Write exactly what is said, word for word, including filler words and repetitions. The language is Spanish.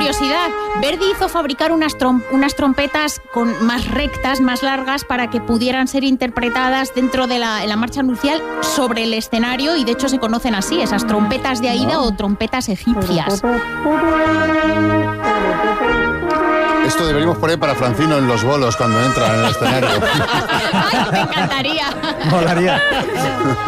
curiosidad, Verdi hizo fabricar unas, trom- unas trompetas con más rectas, más largas, para que pudieran ser interpretadas dentro de la, en la marcha nupcial sobre el escenario, y de hecho se conocen así, esas trompetas de Aida o trompetas egipcias. Esto deberíamos poner para Francino en los bolos cuando entra en el escenario. ¡Ay, me encantaría! Molaría.